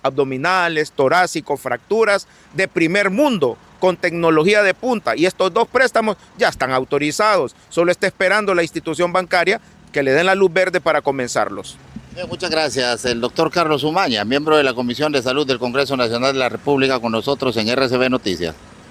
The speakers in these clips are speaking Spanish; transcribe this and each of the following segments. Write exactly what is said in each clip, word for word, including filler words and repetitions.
abdominales, torácicos, fracturas de primer mundo, con tecnología de punta. Y estos dos préstamos ya están autorizados. Solo está esperando la institución bancaria que le den la luz verde para comenzarlos. Muchas gracias. El doctor Carlos Umaña, miembro de la Comisión de Salud del Congreso Nacional de la República, con nosotros en R C B Noticias.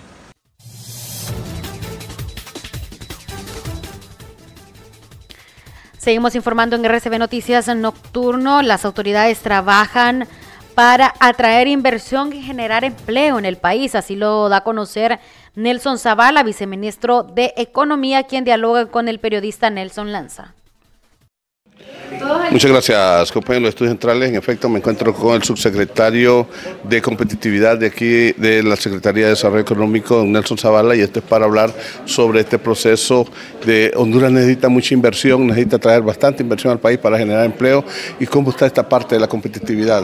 Seguimos informando en R C B Noticias Nocturno. Las autoridades trabajan para atraer inversión y generar empleo en el país. Así lo da a conocer Nelson Zavala, viceministro de Economía, quien dialoga con el periodista Nelson Lanza. Muchas gracias, compañeros de los estudios centrales. En efecto, me encuentro con el subsecretario de Competitividad de aquí, de la Secretaría de Desarrollo Económico, Nelson Zavala, y esto es para hablar sobre este proceso de Honduras necesita mucha inversión, necesita traer bastante inversión al país para generar empleo. ¿Y cómo está esta parte de la competitividad?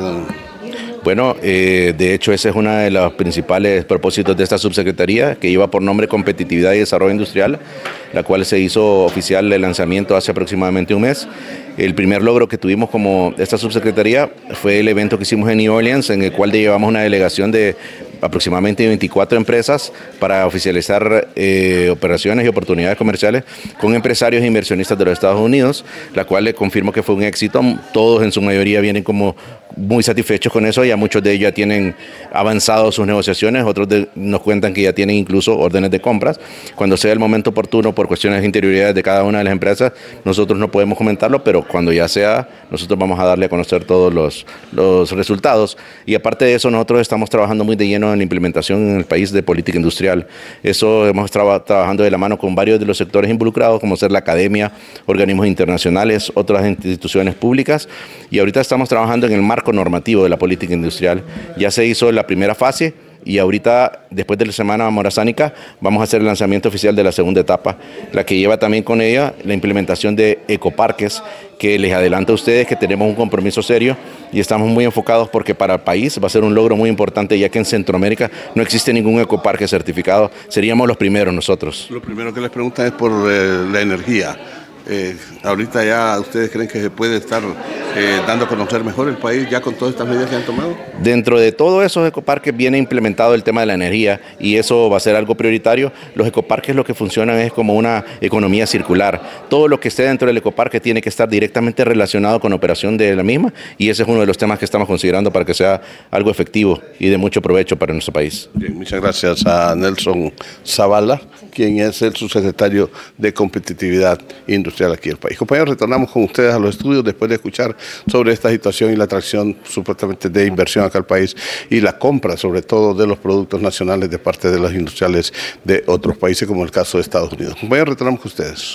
Bueno, eh, de hecho ese es uno de los principales propósitos de esta subsecretaría, que lleva por nombre Competitividad y Desarrollo Industrial, la cual se hizo oficial el lanzamiento hace aproximadamente un mes. El primer logro que tuvimos como esta subsecretaría fue el evento que hicimos en New Orleans, en el cual llevamos una delegación de aproximadamente veinticuatro empresas para oficializar eh, operaciones y oportunidades comerciales con empresarios e inversionistas de los Estados Unidos, la cual le confirmo que fue un éxito. Todos en su mayoría vienen como muy satisfechos con eso, ya muchos de ellos ya tienen avanzado sus negociaciones, otros de, nos cuentan que ya tienen incluso órdenes de compras. Cuando sea el momento oportuno, por cuestiones de interioridad de cada una de las empresas, nosotros no podemos comentarlo, pero cuando ya sea, nosotros vamos a darle a conocer todos los, los resultados. Y aparte de eso, nosotros estamos trabajando muy de lleno en la implementación en el país de política industrial. Eso hemos estado trabajando de la mano con varios de los sectores involucrados, como ser la academia, organismos internacionales, otras instituciones públicas, y ahorita estamos trabajando en el marco normativo de la política industrial. Ya se hizo la primera fase y ahorita, después de la semana morazánica, vamos a hacer el lanzamiento oficial de la segunda etapa, la que lleva también con ella la implementación de ecoparques, que les adelanto a ustedes que tenemos un compromiso serio y estamos muy enfocados porque para el país va a ser un logro muy importante, ya que en Centroamérica no existe ningún ecoparque certificado. Seríamos los primeros nosotros. Lo primero que les preguntan es por eh, la energía. Eh, ahorita ya ustedes creen que se puede estar eh, dando a conocer mejor el país ya con todas estas medidas que han tomado. Dentro de todos esos ecoparques viene implementado el tema de la energía y eso va a ser algo prioritario. Los ecoparques lo que funcionan es como una economía circular. Todo lo que esté dentro del ecoparque tiene que estar directamente relacionado con la operación de la misma y ese es uno de los temas que estamos considerando para que sea algo efectivo y de mucho provecho para nuestro país. Bien, muchas gracias a Nelson Zavala, quien es el subsecretario de Competitividad Industrial aquí en el país. Compañeros, retornamos con ustedes a los estudios después de escuchar sobre esta situación y la atracción supuestamente de inversión acá al país y la compra sobre todo de los productos nacionales de parte de los industriales de otros países como el caso de Estados Unidos. Compañeros, retornamos con ustedes.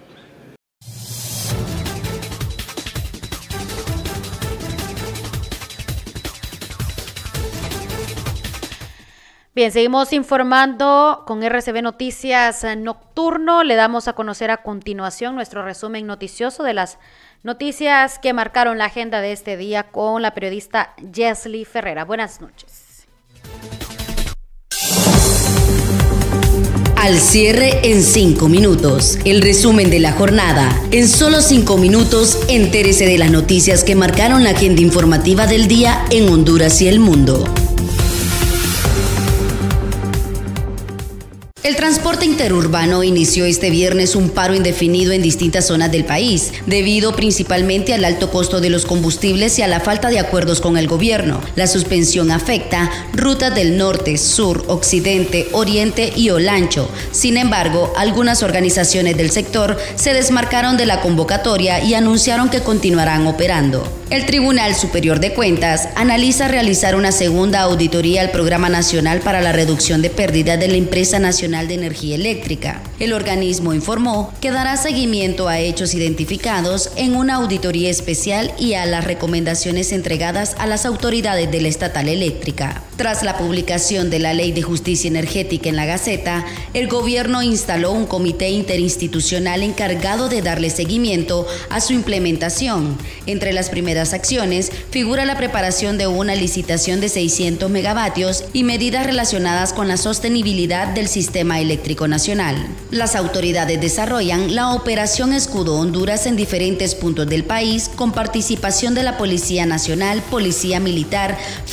Bien, seguimos informando con R C B Noticias Nocturno. Le damos a conocer a continuación nuestro resumen noticioso de las noticias que marcaron la agenda de este día con la periodista Jesly Ferreira. Buenas noches. Al cierre en cinco minutos. El resumen de la jornada. En solo cinco minutos, entérese de las noticias que marcaron la agenda informativa del día en Honduras y el mundo. El transporte interurbano inició este viernes un paro indefinido en distintas zonas del país, debido principalmente al alto costo de los combustibles y a la falta de acuerdos con el gobierno. La suspensión afecta rutas del norte, sur, occidente, oriente y Olancho. Sin embargo, algunas organizaciones del sector se desmarcaron de la convocatoria y anunciaron que continuarán operando. El Tribunal Superior de Cuentas analiza realizar una segunda auditoría al Programa Nacional para la Reducción de Pérdidas de la Empresa Nacional de Energía Eléctrica. El organismo informó que dará seguimiento a hechos identificados en una auditoría especial y a las recomendaciones entregadas a las autoridades de la estatal eléctrica. Tras la publicación de la Ley de Justicia Energética en la Gaceta, el gobierno instaló un comité interinstitucional encargado de darle seguimiento a su implementación. Entre las primeras acciones figura la preparación de una licitación de seiscientos megavatios y medidas relacionadas con la sostenibilidad del sistema eléctrico nacional. Las autoridades desarrollan la Operación Escudo Honduras en diferentes puntos del país con participación de la Policía Nacional, Policía Militar,